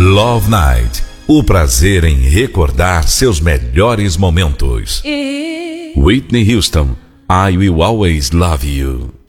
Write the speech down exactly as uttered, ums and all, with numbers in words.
Love Night, o prazer em recordar seus melhores momentos. Whitney Houston, I Will Always Love You.